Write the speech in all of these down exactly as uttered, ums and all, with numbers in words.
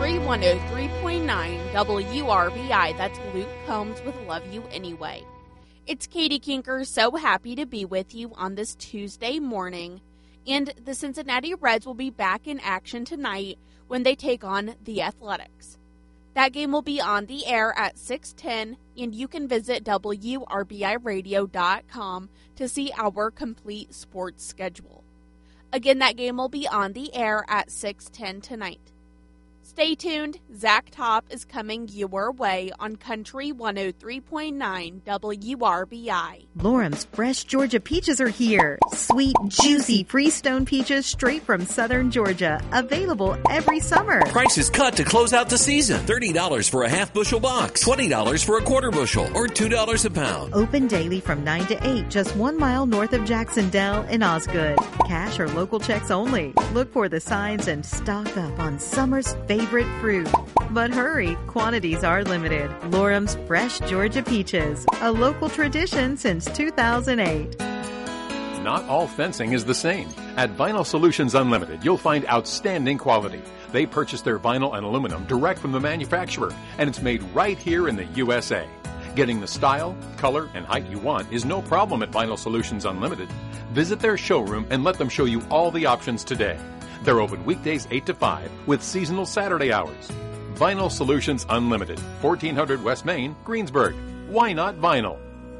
Country one oh three point nine W R B I. That's Luke Combs with Love You Anyway. It's Katie Kinker, so happy to be with you on this Tuesday morning. And the Cincinnati Reds will be back in action tonight when they take on the Athletics. That game will be on the air at six ten, and you can visit W R B I radio dot com to see our complete sports schedule. Again, that game will be on the air at six ten tonight. Stay tuned. Zach Top is coming your way on Country one oh three point nine W R B I. Lorum's fresh Georgia peaches are here. Sweet, juicy Freestone peaches straight from southern Georgia. Available every summer. Prices cut to close out the season. thirty dollars for a half bushel box, twenty dollars for a quarter bushel, or two dollars a pound. Open daily from nine to eight, just one mile north of Jacksondale in Osgood. Cash or local checks only. Look for the signs and stock up on summer's favorite fruit. But hurry, quantities are limited. Lorum's fresh Georgia peaches, a local tradition since two thousand eight. Not all fencing is the same. At Vinyl Solutions Unlimited, you'll find outstanding quality. They purchase their vinyl and aluminum direct from the manufacturer, and it's made right here in the U S A. Getting the style, color, and height you want is no problem at Vinyl Solutions Unlimited. Visit their showroom and let them show you all the options today. They're open weekdays eight to five with seasonal Saturday hours. Vinyl Solutions Unlimited, fourteen hundred West Main, Greensburg. Why not vinyl?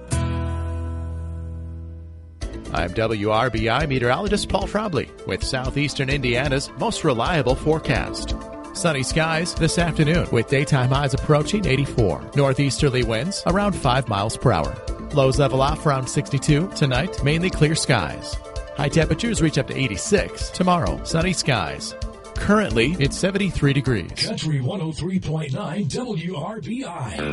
I'm W R B I meteorologist Paul Trombley with Southeastern Indiana's most reliable forecast. Sunny skies this afternoon with daytime highs approaching eighty-four. Northeasterly winds around five miles per hour. Lows level off around sixty-two. Tonight, mainly clear skies. High temperatures reach up to eighty-six. Tomorrow, sunny skies. Currently, it's seventy-three degrees. Country one oh three point nine W R B I.